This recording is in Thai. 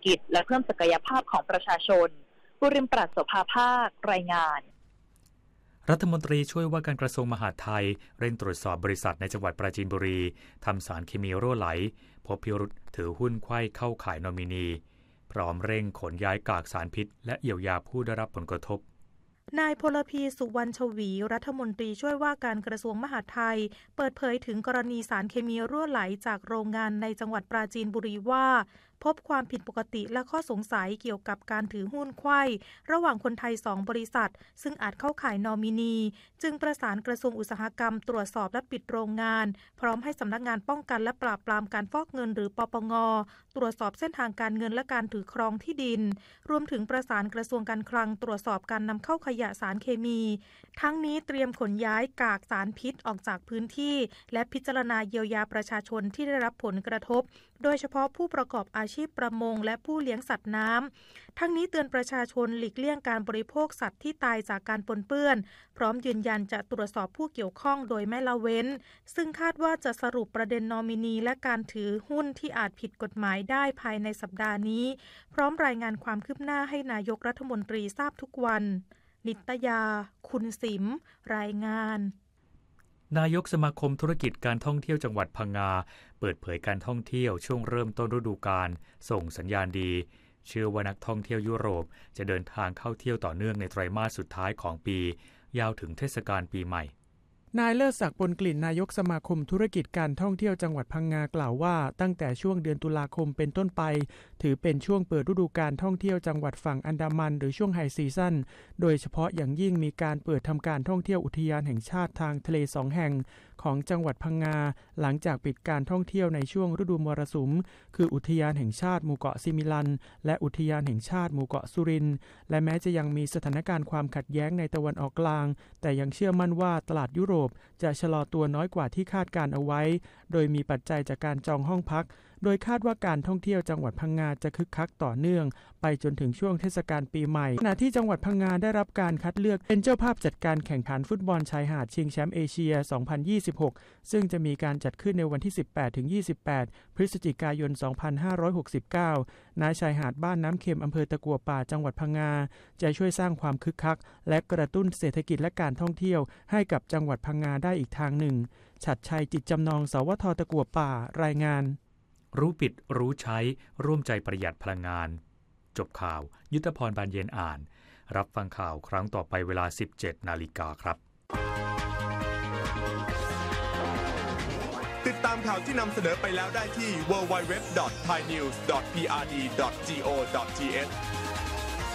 กิจและเพิ่มศักยภาพของประชาชนบุริมปราศโสภาภาครายงานรัฐมนตรีช่วยว่าการกระทรวงมหาดไทยเร่งตรวจสอบบริษัทในจังหวัดปราจีนบุรีทำสารเคมีรั่วไหลพบพิรุธถือหุ้นไขว้เข้าขายนอมินีพร้อมเร่งขนย้ายกากสารพิษและเยียวยาผู้ได้รับผลกระทบนายพลพีสุวรรณชวีรัฐมนตรีช่วยว่าการกระทรวงมหาดไทยเปิดเผยถึงกรณีสารเคมีรั่วไหลจากโรงงานในจังหวัดปราจีนบุรีว่าพบความผิดปกติและข้อสงสัยเกี่ยวกับการถือหุ้นไขว้ระหว่างคนไทย2บริษัทซึ่งอาจเข้าข่ายนอมินีจึงประสานกระทรวงอุตสาหกรรมตรวจสอบและปิดโรงงานพร้อมให้สำนักงานป้องกันและปราบปรามการฟอกเงินหรือปปง.ตรวจสอบเส้นทางการเงินและการถือครองที่ดินรวมถึงประสานกระทรวงการคลังตรวจสอบการนำเข้าขยะสารเคมีทั้งนี้เตรียมขนย้ายกากสารพิษออกจากพื้นที่และพิจารณาเยียวยาประชาชนที่ได้รับผลกระทบโดยเฉพาะผู้ประกอบอาชีพประมงและผู้เลี้ยงสัตว์น้ำทั้งนี้เตือนประชาชนหลีกเลี่ยงการบริโภคสัตว์ที่ตายจากการปนเปื้อนพร้อมยืนยันจะตรวจสอบผู้เกี่ยวข้องโดยไม่ละเว้นซึ่งคาดว่าจะสรุปประเด็นนอมินีและการถือหุ้นที่อาจผิดกฎหมายได้ภายในสัปดาห์นี้พร้อมรายงานความคืบหน้าให้นายกรัฐมนตรีทราบทุกวันนิตยาคุณสิมรายงานนายกสมาคมธุรกิจการท่องเที่ยวจังหวัดพังงาเปิดเผยการท่องเที่ยวช่วงเริ่มต้นฤดูกาลส่งสัญญาณดีเชื่อว่านักท่องเที่ยวยุโรปจะเดินทางเข้าเที่ยวต่อเนื่องในไตรมาสสุดท้ายของปียาวถึงเทศกาลปีใหม่นายเลิศศักดิ์ ปนกลิ่นนายกสมาคมธุรกิจการท่องเที่ยวจังหวัดพังงากล่าวว่าตั้งแต่ช่วงเดือนตุลาคมเป็นต้นไปถือเป็นช่วงเปิดฤดูกาลท่องเที่ยวจังหวัดฝั่งอันดามันหรือช่วงไฮซีซั่นโดยเฉพาะอย่างยิ่งมีการเปิดทำการท่องเที่ยวอุทยานแห่งชาติทางทะเล2แห่งของจังหวัดพังงาหลังจากปิดการท่องเที่ยวในช่วงฤดูมรสุมคืออุทยานแห่งชาติหมู่เกาะซิมิลันและอุทยานแห่งชาติหมู่เกาะสุรินทร์และแม้จะยังมีสถานการณ์ความขัดแย้งในตะวันออกกลางแต่ยังเชื่อมั่นว่าตลาดยุโรปจะชะลอตัวน้อยกว่าที่คาดการเอาไว้โดยมีปัจจัยจากการจองห้องพักโดยคาดว่าการท่องเที่ยวจังหวัดพังงาจะคึกคักต่อเนื่องไปจนถึงช่วงเทศกาลปีใหม่ขณะที่จังหวัดพังงาได้รับการคัดเลือกเป็นเจ้าภาพจัดการแข่งขันฟุตบอลชายหาดชิงแชมป์เอเชีย 2026 ซึ่งจะมีการจัดขึ้นในวันที่ 18-28 พฤศจิกายน 2569 ณ ชายหาดบ้านน้ำเค็มอำเภอตะกั่วป่าจังหวัดพังงาจะช่วยสร้างความคึกคักและกระตุ้นเศรษฐกิจและการท่องเที่ยวให้กับจังหวัดพังงาได้อีกทางหนึ่งฉัตรชัยจิตจำนองสวทตะกั่วป่ารายงานรู้ปิดรู้ใช้ร่วมใจประหยัดพลังงานจบข่าวยุทธพรบานเย็นอ่านรับฟังข่าวครั้งต่อไปเวลา 17:00 น.ครับติดตามข่าวที่นำเสนอไปแล้วได้ที่ www.thainews.prd.go.th